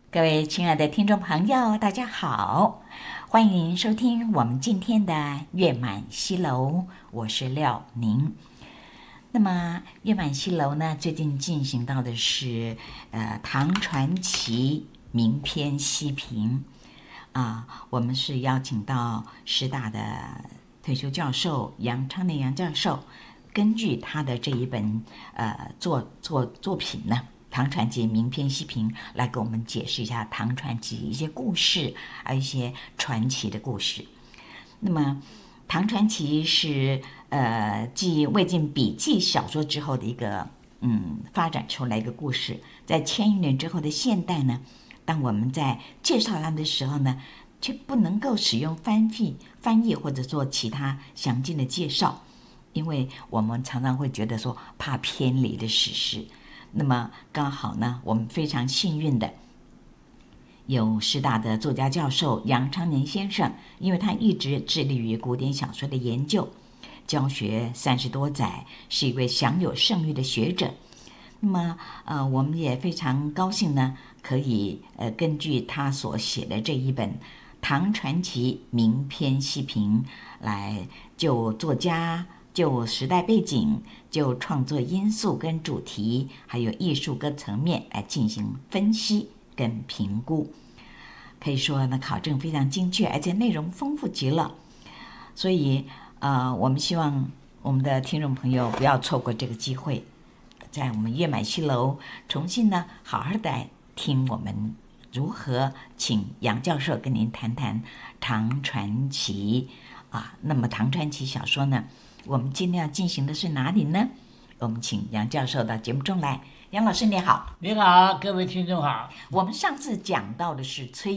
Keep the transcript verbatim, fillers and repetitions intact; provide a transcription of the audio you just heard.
各位亲爱的听众朋友，大家好，欢迎收听我们今天的月满西楼，我是廖宁。那么月满西楼呢，最近进行到的是呃唐传奇名篇西评啊、呃，我们是邀请到师大的退休教授杨昌年杨教授，根据他的这一本呃作作作品呢。唐传奇名篇西评来给我们解释一下唐传奇一些故事，还有一些传奇的故事。那么，唐传奇是呃继魏晋笔记小说之后的一个嗯发展出来一个故事。在千余年之后的现代呢，当我们在介绍他们的时候呢，却不能够使用翻译、翻译或者做其他详尽的介绍，因为我们常常会觉得说怕偏离的史实。那么刚好呢，我们非常幸运的有师大的作家教授杨昌年先生，因为他一直致力于古典小说的研究，教学三十多载，是一位享有盛誉的学者。那么呃，我们也非常高兴呢，可以呃根据他所写的这一本《唐传奇名篇细评》来就作家。就时代背景，就创作因素跟主题，还有艺术各层面来进行分析跟评估，可以说呢，考证非常精确，而且内容丰富极了。所以，呃，我们希望我们的听众朋友不要错过这个机会，在我们月满西楼重新呢，好好的听我们如何请杨教授跟您谈谈唐传奇啊。那么，唐传奇小说呢？我们今天要进行的是哪里呢？我们请杨教授到节目中来。杨老师你好。 你好，各位听众好。 我们上次讲到的是崔